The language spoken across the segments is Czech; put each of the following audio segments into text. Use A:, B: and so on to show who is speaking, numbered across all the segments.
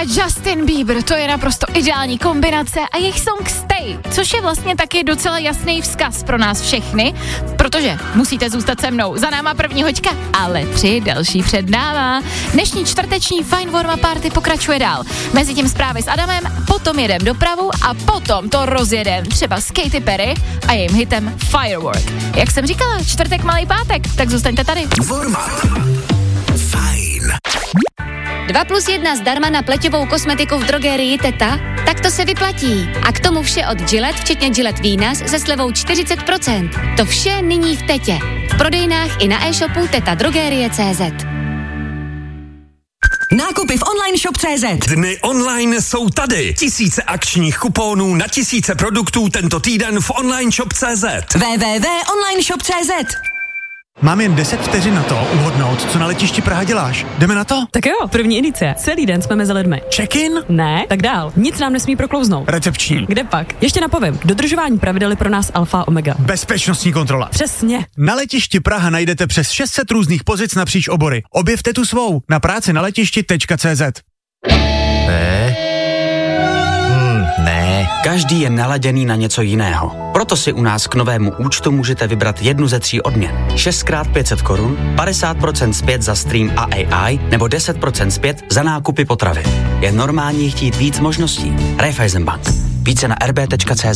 A: a Justin Bieber, to je naprosto ideální kombinace a jejich song Stay, což je vlastně taky docela jasný vzkaz pro nás všechny, protože musíte zůstat se mnou. Za náma první hoďka, ale 3 další před náma. Dnešní čtvrteční Fine Warm Party pokračuje dál. Mezitím zprávy s Adamem, potom jedem dopravu a potom to rozjedem třeba s Katy Perry a jejím hitem Firework. Jak jsem říkala, čtvrtek malý pátek, tak zůstaňte tady.
B: Warm up. Fajn.
C: 2+1 zdarma na pleťovou kosmetiku v drogerii Teta? Tak to se vyplatí. A k tomu vše od Gillette, včetně Gillette Venus, se slevou 40%. To vše nyní v Tetě. V prodejnách i na e-shopu tetadrogerie.cz.
D: Nákupy v online shop.cz.
B: Dny online jsou tady. Tisíce akčních kuponů na tisíce produktů tento týden v online shop.cz.
D: www.onlineshop.cz.
E: Mám jen 10 vteřin na to uhodnout, co na letišti Praha děláš. Jdeme na to?
F: Tak jo, první edice. Celý den jsme mezi lidmi.
E: Check-in?
F: Ne, tak dál. Nic nám nesmí proklouznout.
E: Recepční.
F: Kde pak? Ještě napovím. Dodržování pravidel je pro nás alfa a omega.
E: Bezpečnostní kontrola.
F: Přesně.
E: Na letišti Praha najdete přes 600 různých pozic napříč obory. Objevte tu svou na práci na letišti.cz.
G: Ne. Každý je naladěný na něco jiného. Proto si u nás k novému účtu můžete vybrat jednu ze 3 odměn. 6x500 korun, 50% zpět za stream a AI nebo 10% zpět za nákupy potravy. Je normální chtít víc možností. Raiffeisenbank. Více na rb.cz.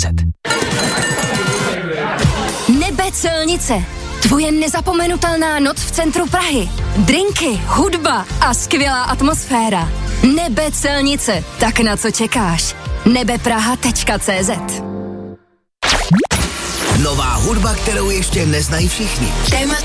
C: Nebe celnice. Tvoje nezapomenutelná noc v centru Prahy. Drinky, hudba a skvělá atmosféra. Nebe celnice. Tak na co čekáš? nebepraha.cz.
B: Nová hudba, kterou ještě neznají všichni.
C: Téma